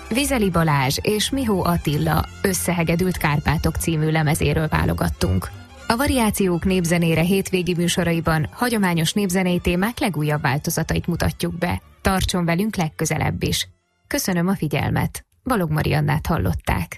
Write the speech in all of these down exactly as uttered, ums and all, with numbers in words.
Vizeli Balázs és Mihó Attila Összehegedült Kárpátok című lemezéről válogattunk. A Variációk népzenére hétvégi műsoraiban hagyományos népzenei témák legújabb változatait mutatjuk be. Tartson velünk legközelebb is. Köszönöm a figyelmet. Balogh Mariannát hallották.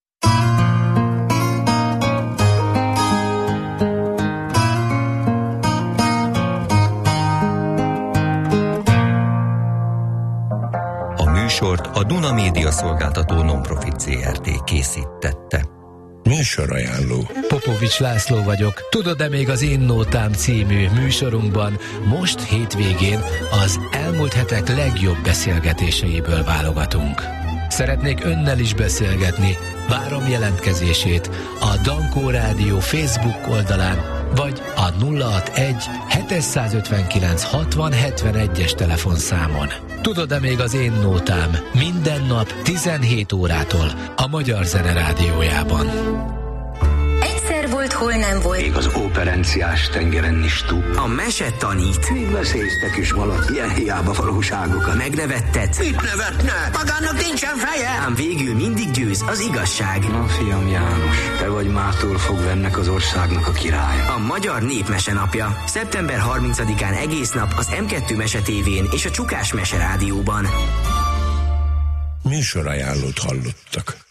A műsort a Duna Média Szolgáltató Non-Profit zé er té készítette. Műsorajánló. Popovics László vagyok. Tudod-e még az Én Nótám című műsorunkban most hétvégén az elmúlt hetek legjobb beszélgetéseiből válogatunk. Szeretnék önnel is beszélgetni. Várom jelentkezését a Dankó Rádió Facebook oldalán vagy a nulla hatvanegy hétszázötvenkilenc hatvan hetvenegyes telefonszámon. Tudod-e még az Én Nótám minden nap tizenhét órától a Magyar Zene Rádiójában. Egyszer volt, hol nem volt. Még az operenciás tengeren is túl. A mese tanít. Még veszélyeztek is valaki, ilyen hiába valóságokat. Megnevetted. Mit nevetnek? Magának nincsen feje. Ám végül mindig győz az igazság. Na fiam János, te vagy mától fogva ennek az országnak a király. A Magyar Népmese napja. szeptember harmincadikán egész nap az em kettő Mese tévén és a Csukás Mese Rádióban. Műsorajánlót hallottak.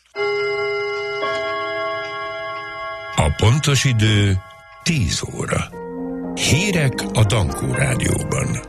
A pontos idő tíz óra. Hírek a Dankó Rádióban.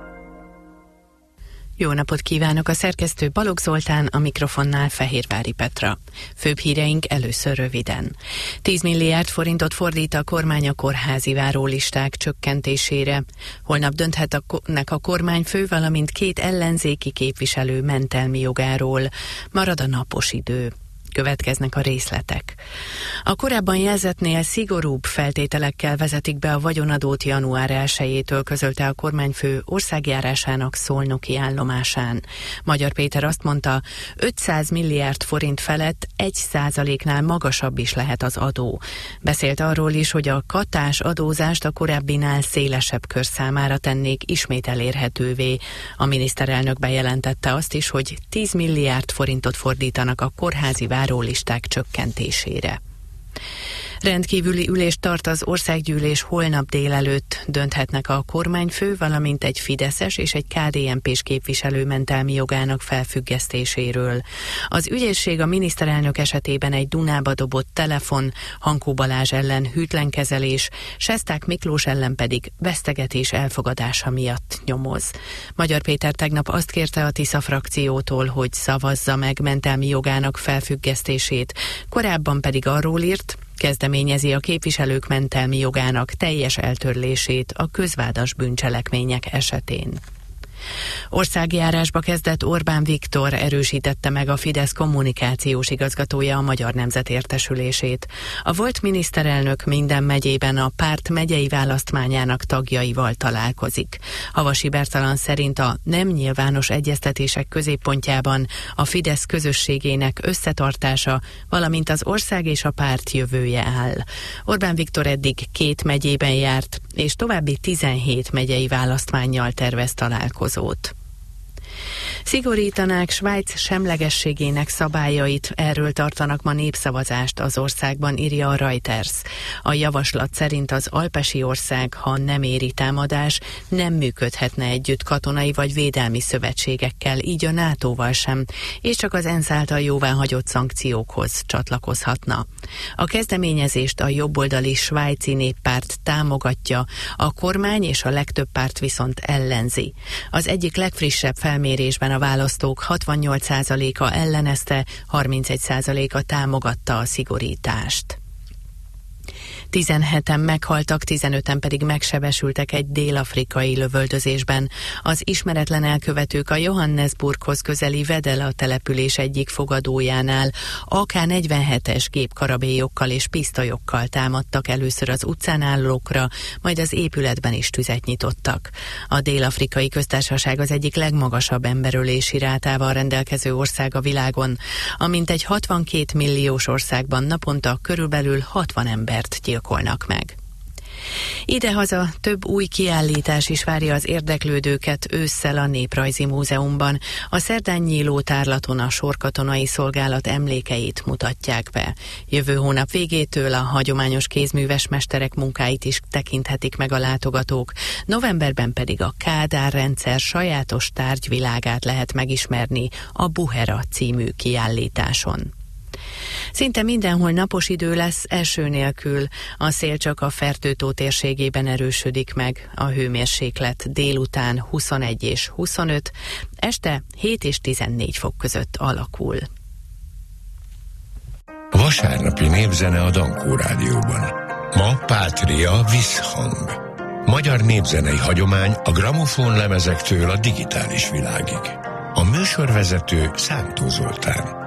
Jó napot kívánok, a szerkesztő Balogh Zoltán, a mikrofonnál Fehérvári Petra. Főbb híreink először röviden. tíz milliárd forintot fordít a kormány a kórházi várólisták csökkentésére. Holnap dönthetnek a kormányfő, valamint két ellenzéki képviselő mentelmi jogáról. Marad a napos idő. Következnek a részletek. A korábban jelzetnél szigorúbb feltételekkel vezetik be a vagyonadót január elsejétől, közölte a kormányfő országjárásának szolnoki állomásán. Magyar Péter azt mondta, ötszáz milliárd forint felett egy százaléknál magasabb is lehet az adó. Beszélt arról is, hogy a katás adózást a korábbinál szélesebb kör számára tennék ismét elérhetővé. A miniszterelnök bejelentette azt is, hogy tíz milliárd forintot fordítanak a kórházi várólisták csökkentésére. Rendkívüli ülést tart az országgyűlés holnap délelőtt. Dönthetnek a kormányfő, valamint egy fideszes és egy ká dé en pés képviselő mentelmi jogának felfüggesztéséről. Az ügyészség a miniszterelnök esetében egy Dunába dobott telefon, Hankó Balázs ellen hűtlenkezelés, Sesták Miklós ellen pedig vesztegetés elfogadása miatt nyomoz. Magyar Péter tegnap azt kérte a Tisza frakciótól, hogy szavazza meg mentelmi jogának felfüggesztését, korábban pedig arról írt, kezdeményezi a képviselők mentelmi jogának teljes eltörlését a közvádas bűncselekmények esetén. Országjárásba kezdett Orbán Viktor, erősítette meg a Fidesz kommunikációs igazgatója a Magyar Nemzet értesülését. A volt miniszterelnök minden megyében a párt megyei választmányának tagjaival találkozik. Havasi Bertalan szerint a nem nyilvános egyeztetések középpontjában a Fidesz közösségének összetartása, valamint az ország és a párt jövője áll. Orbán Viktor eddig két megyében járt, és további tizenhét megyei választmánnyal tervez találkozót. Szigorítanák Svájc semlegességének szabályait, erről tartanak ma népszavazást az országban, írja a Reuters. A javaslat szerint az alpesi ország, ha nem éri támadás, nem működhetne együtt katonai vagy védelmi szövetségekkel, így a nátóval sem, és csak az ENSZ által jóváhagyott szankciókhoz csatlakozhatna. A kezdeményezést a jobboldali Svájci Néppárt támogatja, a kormány és a legtöbb párt viszont ellenzi. Az egyik legfrissebb felmérésben a választók hatvannyolc százaléka ellenezte, harmincegy százaléka támogatta a szigorítást. tizenheten meghaltak, tizenöten pedig megsebesültek egy dél-afrikai lövöldözésben. Az ismeretlen elkövetők a Johannesburghoz közeli Vedela település egyik fogadójánál á ká negyvenhetes gépkarabélyokkal és pisztolyokkal támadtak először az utcán állókra, majd az épületben is tüzet nyitottak. A Dél-afrikai Köztársaság az egyik legmagasabb emberölési rátával rendelkező ország a világon, amint egy hatvankét milliós országban naponta körülbelül hatvan embert gyilkolnak meg. Idehaza több új kiállítás is várja az érdeklődőket ősszel a Néprajzi Múzeumban. A szerdán nyíló tárlaton a sorkatonai szolgálat emlékeit mutatják be. Jövő hónap végétől a hagyományos kézműves mesterek munkáit is tekinthetik meg a látogatók. Novemberben pedig a Kádár rendszer sajátos tárgyvilágát lehet megismerni a Buhera című kiállításon. Szinte mindenhol napos idő lesz, eső nélkül. A szél csak a Fertőtó térségében erősödik meg. A hőmérséklet délután huszonegy és huszonöt, este hét és tizennégy fok között alakul. Vasárnapi népzene a Dankó Rádióban. Ma Pátria Visszhang. Magyar népzenei hagyomány a gramofon lemezektől a digitális világig. A műsorvezető Szántó Zoltán.